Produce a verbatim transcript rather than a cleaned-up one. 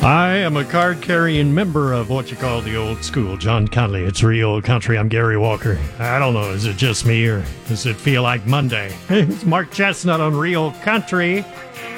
I am a card-carrying member of what you call the old school, John Conley. It's real country. I'm Gary Walker. I don't know, is it just me or does it feel like Monday? It's Mark Chestnut on Real Country.